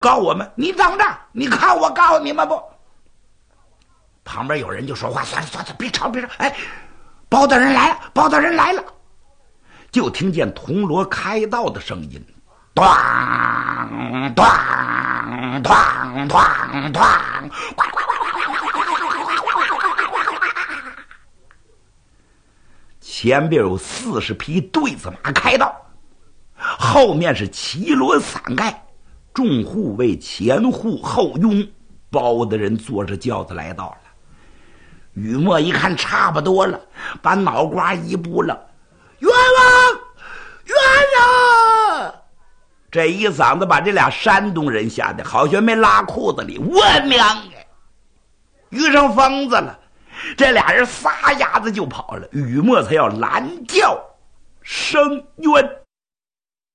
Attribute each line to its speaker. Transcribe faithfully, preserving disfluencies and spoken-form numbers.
Speaker 1: 告我们？你等着，你看我告你们不？旁边有人就说话：“算了算了，别吵别吵。”哎，包大人来了，包大人来了。就听见铜锣开道的声音，咚咚咚咚咚，前边有四十匹对子马开道，后面是齐罗伞盖，众护卫前护后拥，包的人坐着轿子来到了。雨墨一看差不多了，把脑瓜一拨了：“冤枉，冤枉！”这一嗓子把这俩山东人吓得好像没拉裤子里，我娘哎，遇上疯子了。这俩人撒丫子就跑了，雨墨才要拦轿声冤。